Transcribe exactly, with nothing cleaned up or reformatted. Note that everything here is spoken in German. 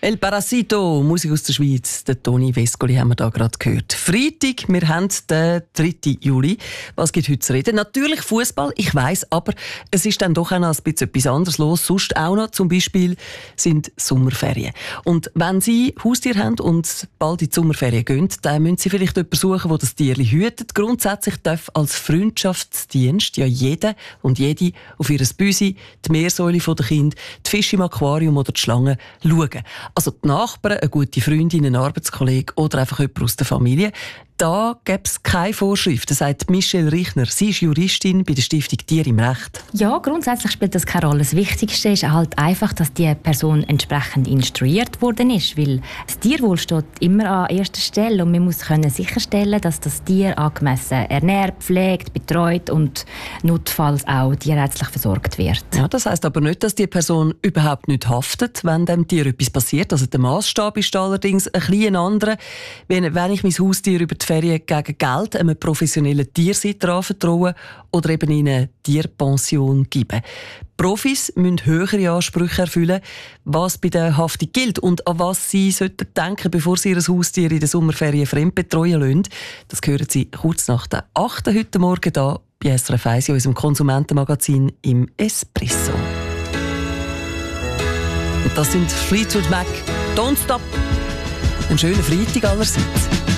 El Parasito, Musik aus der Schweiz. Den Toni Vescoli haben wir da gerade gehört. Freitag, wir haben den dritten Juli. Was gibt heute zu reden? Natürlich Fußball, ich weiss, aber es ist dann doch auch noch ein bisschen etwas anderes los. Sonst auch noch, zum Beispiel sind Sommerferien. Und wenn Sie Haustier haben und bald in die Sommerferien gehen, dann müssen Sie vielleicht jemanden suchen, der das Tier hütet. Grundsätzlich darf als Freundschaftsdienst ja jeder und jede auf ihr Büsi, die Meersäule der Kinder, die Fische im Aquarium oder die Schlangen schauen. Also die Nachbarn, eine gute Freundin, ein Arbeitskollege oder einfach jemand aus der Familie. Da gäbe es keine Vorschriften, sagt Michelle Richner. Sie ist Juristin bei der Stiftung Tier im Recht. Ja, grundsätzlich spielt das keine Rolle. Das Wichtigste ist halt einfach, dass die Person entsprechend instruiert worden ist, weil das Tierwohl steht immer an erster Stelle und man muss können sicherstellen, dass das Tier angemessen ernährt, pflegt, betreut und notfalls auch tierärztlich versorgt wird. Ja, das heisst aber nicht, dass die Person überhaupt nicht haftet, wenn dem Tier etwas passiert. Also der Massstab ist allerdings ein bisschen anderer. Wenn, wenn ich mein Haustier über die Ferien gegen Geld einem professionellen Tiersitter anvertrauen oder eben in eine Tierpension geben. Profis müssen höhere Ansprüche erfüllen, was bei der Haftung gilt und an was sie sollten denken, bevor sie ihr Haustier in den Sommerferien fremdbetreuen lassen. Das hören Sie kurz nach der achten heute Morgen hier bei S R F eins in unserem Konsumentenmagazin im Espresso. Und das sind Fleetwood Mac. Don't Stop. Einen schönen Freitag allerseits.